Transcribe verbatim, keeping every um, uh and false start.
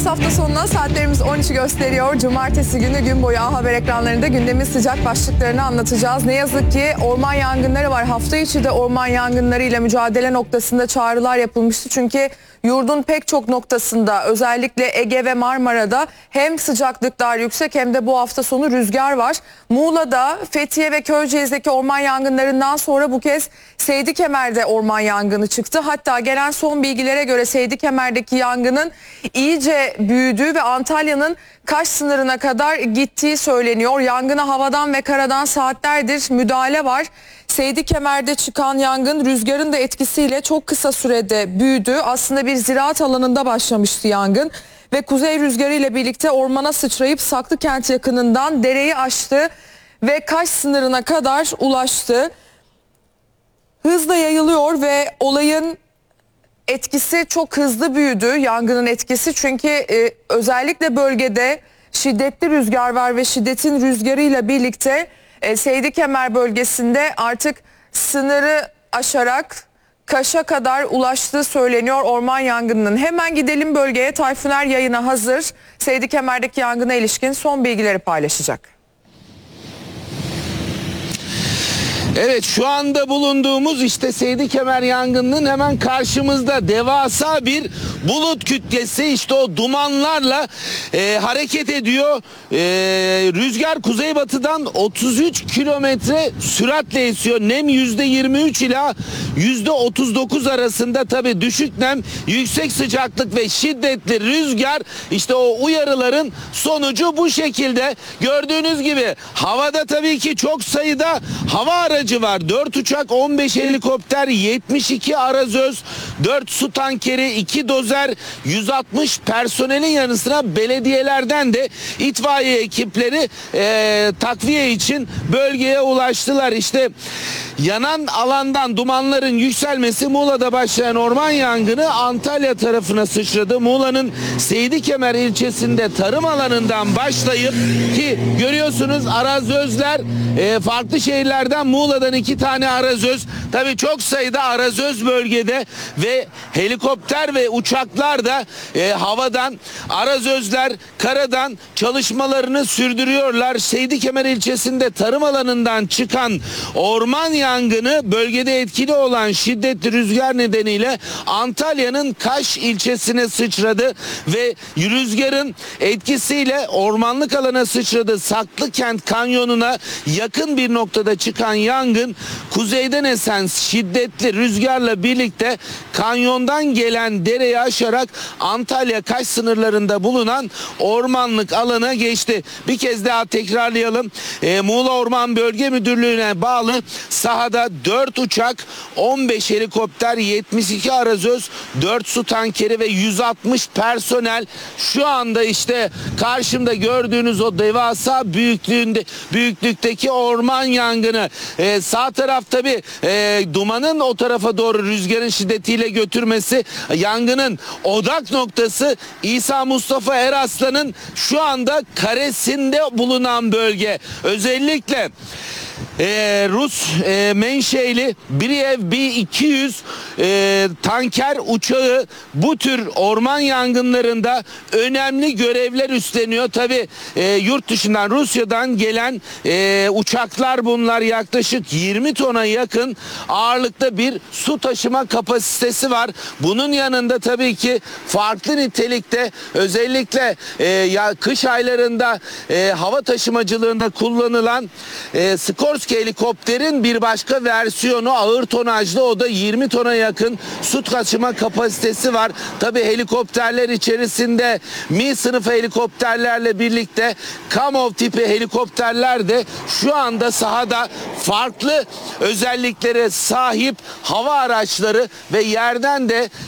hafta sonuna saatlerimiz on üçü gösteriyor. Cumartesi günü gün boyu A Haber ekranlarında gündemin sıcak başlıklarını anlatacağız. Ne yazık ki orman yangınları var. Hafta içi de orman yangınlarıyla mücadele noktasında çağrılar yapılmıştı. Çünkü yurdun pek çok noktasında, özellikle Ege ve Marmara'da hem sıcaklıklar yüksek hem de bu hafta sonu rüzgar var. Muğla'da, Fethiye ve Köyceğiz'deki orman yangınlarından sonra bu kez Seydikemer'de orman yangını çıktı. Hatta gelen son bilgilere göre Seydikemer'deki yangının iyice büyüdüğü ve Antalya'nın Kaş sınırına kadar gittiği söyleniyor. Yangına havadan ve karadan saatlerdir müdahale var. Seydikemer'de çıkan yangın rüzgarın da etkisiyle çok kısa sürede büyüdü. Aslında bir ziraat alanında başlamıştı yangın ve kuzey rüzgarı ile birlikte ormana sıçrayıp Saklıkent yakınından dereyi aştı ve Kaş sınırına kadar ulaştı. Hızla yayılıyor ve olayın etkisi çok hızlı büyüdü, yangının etkisi. Çünkü e, özellikle bölgede şiddetli rüzgar var ve şiddetin rüzgarıyla birlikte e, Seydikemer bölgesinde artık sınırı aşarak Kaş'a kadar ulaştığı söyleniyor orman yangınının. Hemen gidelim bölgeye. Tayfuner yayına hazır. Seydikemer'deki yangına ilişkin son bilgileri paylaşacak. Evet, şu anda bulunduğumuz işte Seydikemer yangınının hemen karşımızda devasa bir bulut kütlesi, işte o dumanlarla e, hareket ediyor. E, rüzgar kuzeybatıdan otuz üç kilometre süratle esiyor. Nem yüzde yirmi üç ila yüzde otuz dokuz arasında, tabi düşük nem, yüksek sıcaklık ve şiddetli rüzgar, işte o uyarıların sonucu bu şekilde. Gördüğünüz gibi havada tabii ki çok sayıda hava aracı var. dört uçak, on beş helikopter, yetmiş iki arazöz, dört su tankeri, iki dozer, yüz altmış personelin yanı sıra belediyelerden de itfaiye ekipleri e, takviye için bölgeye ulaştılar. İşte yanan alandan dumanların yükselmesi, Muğla'da başlayan orman yangını Antalya tarafına sıçradı. Muğla'nın Seydikemer ilçesinde tarım alanından başlayıp, ki görüyorsunuz arazözler e, farklı şehirlerden, Muğla'dan iki tane arazöz, tabii çok sayıda arazöz bölgede ve helikopter ve uçaklar da e, havadan, arazözler karadan çalışmalarını sürdürüyorlar. Seydikemer ilçesinde tarım alanından çıkan orman yangını bölgede etkili olan şiddetli rüzgar nedeniyle Antalya'nın Kaş ilçesine sıçradı ve rüzgarın etkisiyle ormanlık alana sıçradı. Saklıkent kanyonuna yakın bir noktada çıkan yangın, kuzeyden esen şiddetli rüzgarla birlikte kanyondan gelen dereyi aşarak Antalya Kaş sınırlarında bulunan ormanlık alana geçti. Bir kez daha tekrarlayalım. E, Muğla Orman Bölge Müdürlüğü'ne bağlı sahada dört uçak, on beş helikopter, yetmiş iki arazöz, dört su tankeri ve yüz altmış personel şu anda işte karşımda gördüğünüz o devasa büyüklüğünde büyüklükteki orman yangını. Ee, sağ taraf tabi e, dumanın o tarafa doğru rüzgarın şiddetiyle götürmesi, yangının odak noktası İsa Mustafa Eraslan'ın şu anda karesinde bulunan bölge. Özellikle Ee, Rus e, menşeli Briyev B iki yüz e, tanker uçağı bu tür orman yangınlarında önemli görevler üstleniyor. Tabi e, yurt dışından, Rusya'dan gelen e, uçaklar bunlar. Yaklaşık yirmi tona yakın ağırlıkta bir su taşıma kapasitesi var. Bunun yanında tabii ki farklı nitelikte, özellikle e, ya kış aylarında e, hava taşımacılığında kullanılan e, Skorsky helikopterin bir başka versiyonu, ağır tonajlı, o da yirmi tona yakın su taşıma kapasitesi var. Tabi helikopterler içerisinde Mi sınıfı helikopterlerle birlikte Kamov tipi helikopterler de şu anda sahada farklı özelliklere sahip hava araçları ve yerden de